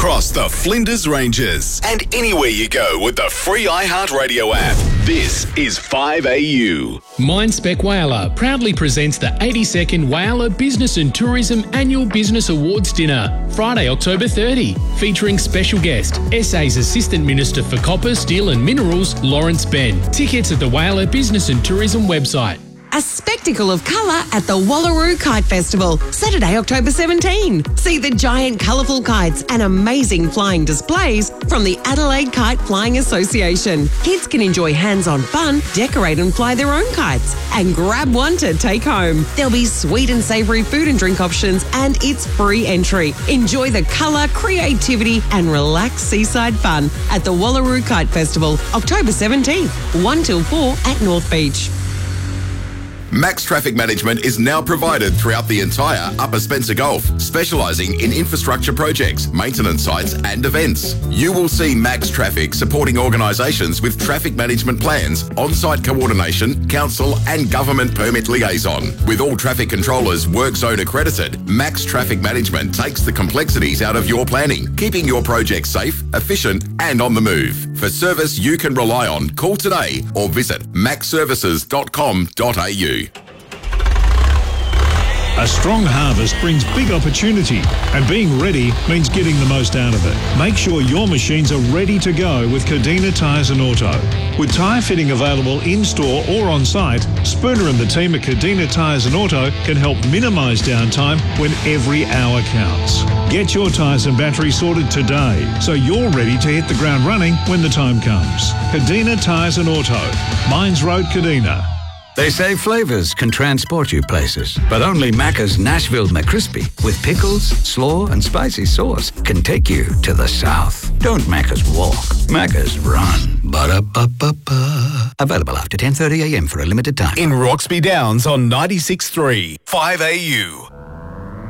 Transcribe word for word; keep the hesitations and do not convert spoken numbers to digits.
across the Flinders Ranges and anywhere you go with the free iHeartRadio app. This is five A U. Mindspec Whyalla proudly presents the eighty-second Whyalla Business and Tourism Annual Business Awards Dinner, Friday, October thirtieth, featuring special guest, S A's Assistant Minister for Copper, Steel and Minerals, Lawrence Ben. Tickets at the Whyalla Business and Tourism website. A spectacle of colour at the Wallaroo Kite Festival, Saturday, October seventeenth. See the giant colourful kites and amazing flying displays from the Adelaide Kite Flying Association. Kids can enjoy hands-on fun, decorate and fly their own kites, and grab one to take home. There'll be sweet and savoury food and drink options, and it's free entry. Enjoy the colour, creativity and relaxed seaside fun at the Wallaroo Kite Festival, October seventeenth, one till four at North Beach. Max Traffic Management is now provided throughout the entire Upper Spencer Gulf, specialising in infrastructure projects, maintenance sites and events. You will see Max Traffic supporting organisations with traffic management plans, on-site coordination, council and government permit liaison. With all traffic controllers work zone accredited, Max Traffic Management takes the complexities out of your planning, keeping your project safe, efficient and on the move. For service you can rely on, call today or visit max services dot com dot a u. A strong harvest brings big opportunity, and being ready means getting the most out of it. Make sure your machines are ready to go with Cardina Tyres and Auto. With tyre fitting available in-store or on-site, Spooner and the team at Cardina Tyres and Auto can help minimise downtime when every hour counts. Get your tyres and batteries sorted today so you're ready to hit the ground running when the time comes. Cardina Tyres and Auto, Mines Road, Cardina. They say flavours can transport you places, but only Macca's Nashville McCrispy with pickles, slaw and spicy sauce can take you to the south. Don't Macca's walk, Macca's run. Ba-da-ba-ba-ba. Available after ten thirty a m for a limited time. In Roxby Downs on ninety-six point three, five A U.